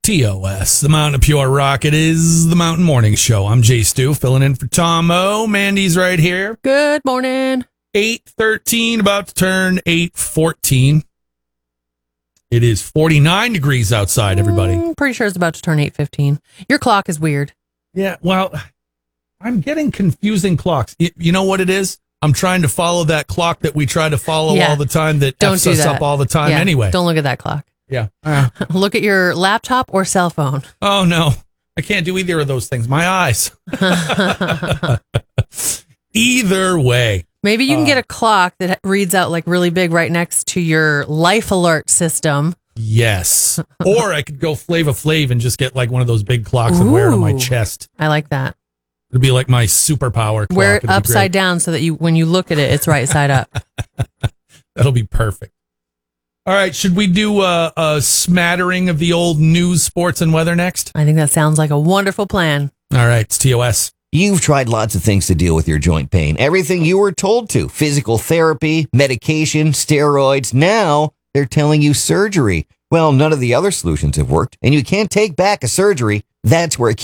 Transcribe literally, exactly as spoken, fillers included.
T O S, the Mountain of Pure Rock. It is the Mountain Morning Show. I'm Jay Stu, filling in for Tom O. Mandy's right here. Good morning. eight thirteen, about to turn eight fourteen. It is forty-nine degrees outside, everybody. Mm, pretty sure it's about to turn eight fifteen. Your clock is weird. Yeah, well, I'm getting confusing clocks. You, you know what it is? I'm trying to follow that clock that we try to follow Yeah. all the time that Don't F's do us that. up all the time Yeah, anyway. Don't look at that clock. Yeah. Uh, Look at your laptop or cell phone. oh, no. I can't do either of those things. My eyes. Either way. Maybe you can Uh, get a clock that reads out like really big right next to your life alert system. Yes. Or I could go Flava Flav and just get like one of those big clocks and wear it on my Ooh. chest. I like that. It'd be like my superpower clock. Wear It'd it be upside great. down so that you, when you look at it, it's right side up. That'll be perfect. All right. Should we do a, a smattering of the old news, sports, and weather next? I think that sounds like a wonderful plan. All right. It's T O S. You've tried lots of things to deal with your joint pain. Everything you were told to. Physical therapy, medication, steroids. Now they're telling you surgery. Well, none of the other solutions have worked, and you can't take back a surgery. That's where